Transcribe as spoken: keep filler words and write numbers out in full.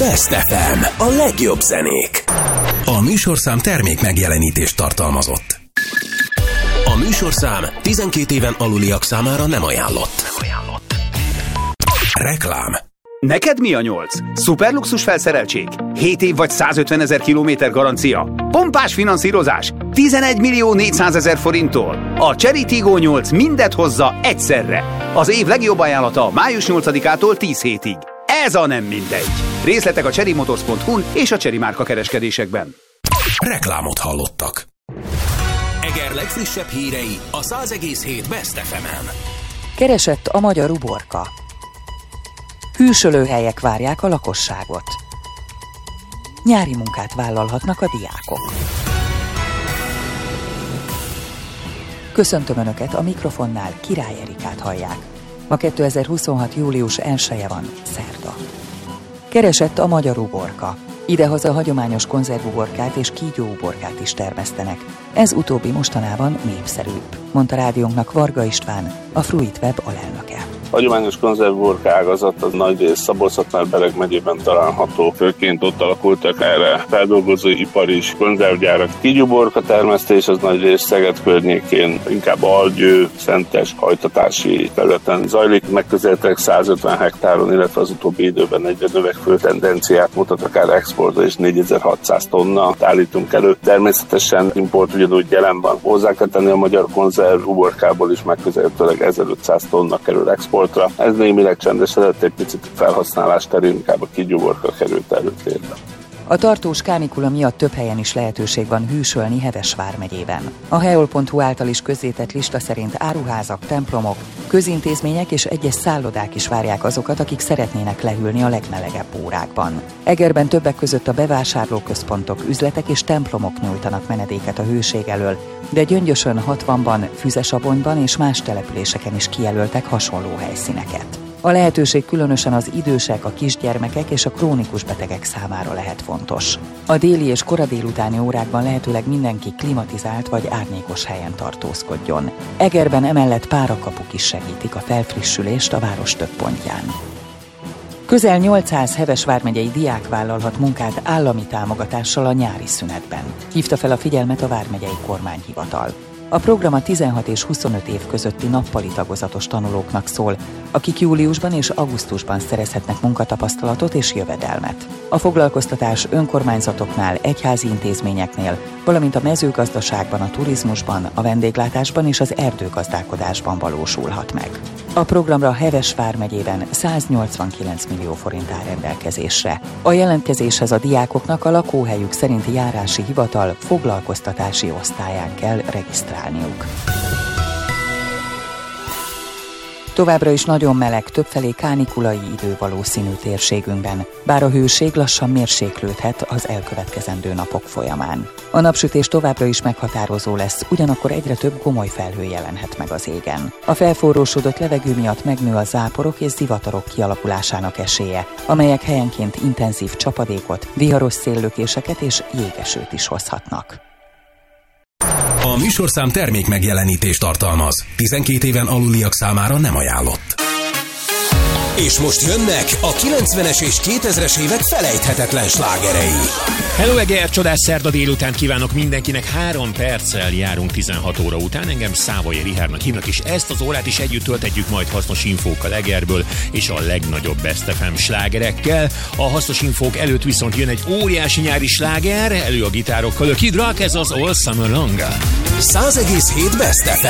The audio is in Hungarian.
Best ef em. A legjobb zenék. A műsorszám termék megjelenítést tartalmazott. A műsorszám tizenkét éven aluliak számára nem ajánlott. Nem ajánlott. Reklám. Neked mi a nyolc? Szuperluxus felszereltség? hét év vagy százötvenezer kilométer garancia? Pompás finanszírozás? tizenegy millió négyszázezer forinttól? A Chery Tiggo nyolc mindet hozza egyszerre. Az év legjobb ajánlata május nyolcadikától tíz hétig. Ez a nem mindegy. Részletek a chery motors pont hu-n és a Chery márka kereskedésekben. Reklámot hallottak. Eger legfrissebb hírei a száz egész hét Best ef emen. Keresett a magyar uborka. Hűsölőhelyek várják a lakosságot. Nyári munkát vállalhatnak a diákok. Köszöntöm Önöket, a mikrofonnál Király Erikát hallják. Ma kétezer-huszonhat. július elseje van, szerda. Keresett a magyar uborka. Idehaza hagyományos konzervuborkát és kígyóuborkát is termesztenek. Ez utóbbi mostanában népszerűbb, mondta rádiónknak Varga István, a Fruit Web alelnöke. A hagyományos konzervburka ágazat az nagyrészt Szabolcs-Szatmár-Bereg megyében található. Főként ott alakultak erre feldolgozóipar is, konzervgyárak. Kígyóuborka termesztés az nagyrészt Szeged környékén, inkább Algyő, Szentes hajtatási területen zajlik. Megközelítek százötven hektáron, illetve az utóbbi időben egyre növekvő tendenciát mutat, akár exportra is négyezer-hatszáz tonna állítunk elő. Természetesen import ugyanúgy jelen van. Hozzá kell tenni, a magyar konzervuborkából is megközelítőleg ezerötszáz tonna kerül export. Ez némileg csendesedett, egy picit felhasználás terén inkább a kígyóuborka került előtérbe. A tartós kánikula miatt több helyen is lehetőség van hűsölni Heves vármegyében. A heol pont hu által is közzétett lista szerint áruházak, templomok, közintézmények és egyes szállodák is várják azokat, akik szeretnének lehűlni a legmelegebb órákban. Egerben többek között a bevásárlóközpontok, üzletek és templomok nyújtanak menedéket a hőség elől, de Gyöngyösön, Hatvanban, Füzesabonyban és más településeken is kijelöltek hasonló helyszíneket. A lehetőség különösen az idősek, a kisgyermekek és a krónikus betegek számára lehet fontos. A déli és kora délutáni órákban lehetőleg mindenki klimatizált vagy árnyékos helyen tartózkodjon. Egerben emellett párakapuk is segítik a felfrissülést a város több pontján. Közel nyolcszáz Heves vármegyei diák vállalhat munkát állami támogatással a nyári szünetben. Hívta fel a figyelmet a vármegyei kormányhivatal. A program a tizenhat és huszonöt év közötti nappali tagozatos tanulóknak szól, akik júliusban és augusztusban szerezhetnek munkatapasztalatot és jövedelmet. A foglalkoztatás önkormányzatoknál, egyházi intézményeknél, valamint a mezőgazdaságban, a turizmusban, a vendéglátásban és az erdőgazdálkodásban valósulhat meg. A programra Heves vármegyében száznyolcvankilenc millió forint áll rendelkezésre. A jelentkezéshez a diákoknak a lakóhelyük szerinti járási hivatal foglalkoztatási osztályán kell regisztrálniuk. Továbbra is nagyon meleg, többfelé kánikulai idő valószínű térségünkben, bár a hőség lassan mérséklődhet az elkövetkezendő napok folyamán. A napsütés továbbra is meghatározó lesz, ugyanakkor egyre több gomoly felhő jelenhet meg az égen. A felforrósodott levegő miatt megnő a záporok és zivatarok kialakulásának esélye, amelyek helyenként intenzív csapadékot, viharos széllökéseket és jégesőt is hozhatnak. A műsorszám termék megjelenítést tartalmaz. tizenkét éven aluliak számára nem ajánlott. És most jönnek a kilencvenes és kétezres évek felejthetetlen slágerei. Hello Eger, csodás szerda délután kívánok mindenkinek, három perccel járunk tizenhat óra után, engem Szávai Richardnak hívnak, és ezt az órát is együtt tölthetjük majd hasznos infókkal Egerből, és a legnagyobb Best ef em slágerekkel. A hasznos infók előtt viszont jön egy óriási nyári sláger, elő a gitárokkal, a Kid Rock, ez az All Summer Long. száz egész hét Best ef em.